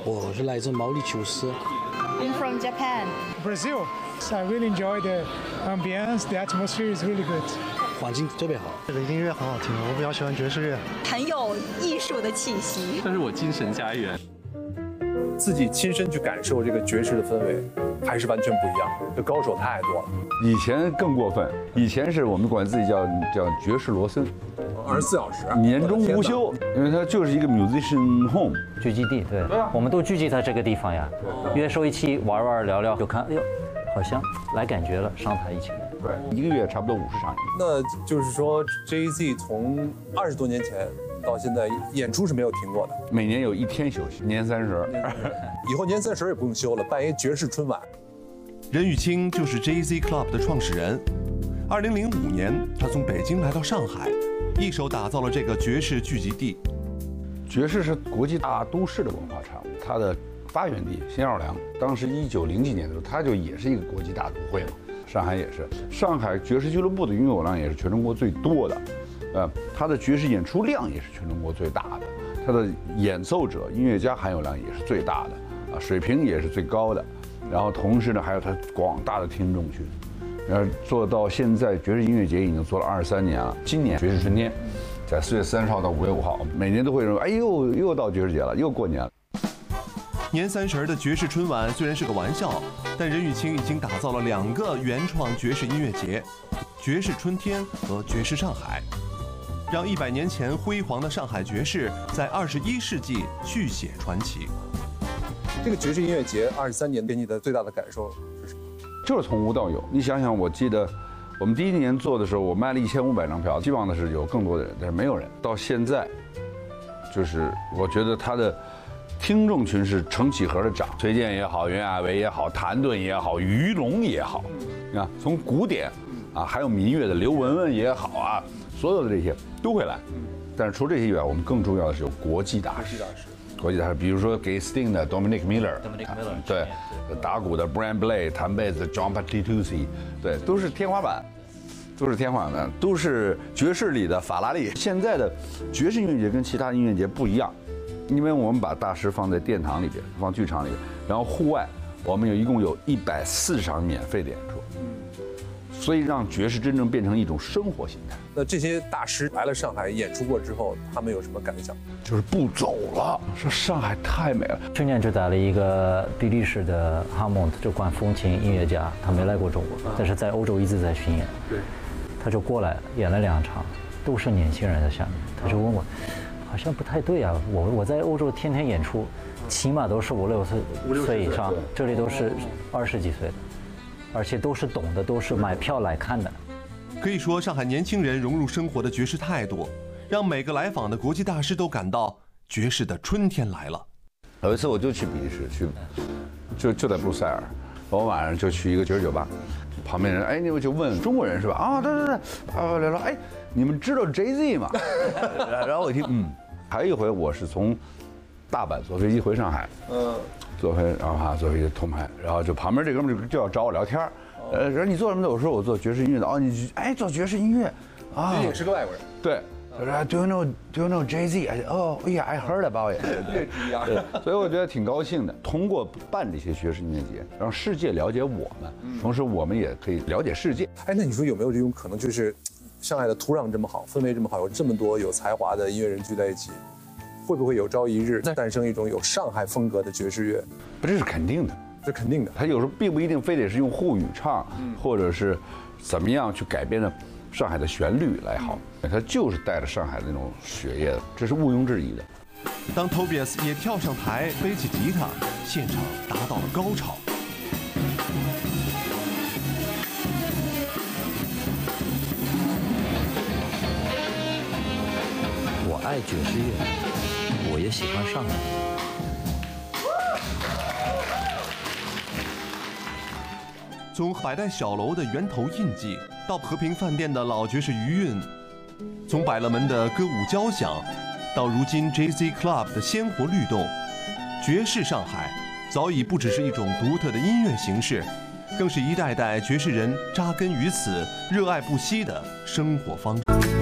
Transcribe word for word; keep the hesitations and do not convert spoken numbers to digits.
我是来自毛里求斯。 I'm from Japan. Brazil. So I really enjoy the ambience. The atmosphere is really good. 环境特别好， 这个音乐很好听，我比较喜欢爵士乐， 很有艺术的气息。 这是我精神家园。 自己亲身去感受这个爵士的氛围，还是完全不一样。这高手太多了。 以前更过分，以前是我们管自己叫叫爵士罗森， 二十四小时， 年中无休，因为它就是一个 musician home 聚集地。对，对啊，我们都聚集在这个地方呀，约收一期玩玩聊聊，就看，哎呦，好像来感觉了，上台一起来。 对，一个月差不多五十场。 那就是说 ，J Z 从二十多年前到现在演出是没有停过的， 每年有一天休息，年三十。 以后年三十也不用休了，办一爵士春晚。 任玉清就是 J Z Club 的创始人。二零零五年，他从北京来到上海，一手打造了这个爵士聚集地。 爵士是国际大都市的文化产物，它的发源地新奥尔良，当时一九零几年的时候，它就也是一个国际大都会嘛。上海也是，上海爵士俱乐部的拥有量也是全中国最多的，呃，它的爵士演出量也是全中国最大的，它的演奏者、音乐家含有量也是最大的，啊，水平也是最高的，然后同时呢，还有它广大的听众群，然后做到现在，爵士音乐节已经做了二十三年了。今年爵士春天，在四月三十号到五月五号，每年都会认为，哎呦，又到爵士节了，又过年了。 年三十的爵士春晚虽然是个玩笑，但任玉清已经打造了两个原创爵士音乐节：爵士春天和爵士上海，让一百年前辉煌的上海爵士在二十一世纪续写传奇。 这个爵士音乐节二十三年给你的最大的感受是什么？ 就是从无到有。你想想，我记得我们第一年做的时候，我卖了一千五百张票，希望的是有更多的人，但是没有人。到现在，就是我觉得他的听众群是成几何的涨，崔健也好，袁娅维也好，谭盾也好，于龙也好，你看从古典啊，还有民乐的刘雯雯也好啊，所有的这些都会来。但是除这些以外，我们更重要的是有国际大师，国际大师，比如说给 Sting 的 Dominic Miller，Dominic Miller， 对，打鼓的 Brian Blade， 弹贝斯的 John Patitucci， 对，都是天花板。都是天花板，都是爵士里的法拉利。现在的爵士音乐节跟其他音乐节不一样，因为我们把大师放在殿堂里边，放剧场里边，然后户外我们有一共有一百四十场免费的演出，所以让爵士真正变成一种生活形态。 那这些大师来了上海演出过之后，他们有什么感想？ 就是不走了，说上海太美了。 去年就带了一个比利时的哈蒙特，就管风琴音乐家，他没来过中国，但是在欧洲一直在巡演。对。他就过来演了两场，都是年轻人在下面。他就问我，好像不太对啊，我我在欧洲天天演出，起码都是五六十岁以上，这里都是二十几岁的，而且都是懂的，都是买票来看的。 可以说，上海年轻人融入生活的爵士态度，让每个来访的国际大师都感到爵士的春天来了。 有一次我就去比利时，去就就在布鲁塞尔，我晚上就去一个爵士酒吧。旁边人，哎，你们就问中国人是吧？啊，对对对，啊，聊聊，哎，你们知道 J Z 吗？然后我一听，嗯，还有一回我是从大阪坐飞机回上海，嗯，坐飞，然后哈坐飞机通拍，然后就旁边这哥们就就要找我聊天，呃，说你做什么的？我说我做爵士音乐的。哦，你哎做爵士音乐，啊， 也是个外国人， 对。他说 Do you know Do you know J Z？ 哦，哎呀 ，I heard about it。对，所以我觉得挺高兴的。通过办这些爵士音乐节，让世界了解我们，同时我们也可以了解世界。 哎，那你说有没有这种可能，就是上海的土壤这么好，氛围这么好，有这么多有才华的音乐人聚在一起，会不会有朝一日诞生一种有上海风格的爵士乐？ 不，这是肯定的， 这肯定的。 他有时候并不一定非得是用沪语唱，或者是怎么样去改编的。上海的旋律来好，它就是带着上海的那种血液的，这是毋庸置疑的。 当 Tobias 也跳上台，背起吉他，现场达到了高潮。 我爱爵士乐，我也喜欢上海。 从百代小楼的源头印记，到和平饭店的老爵士余韵，从百乐门的歌舞交响，到如今 J Z Club 的鲜活律动，爵士上海早已不只是一种独特的音乐形式，更是一代代爵士人扎根于此、热爱不息的生活方式。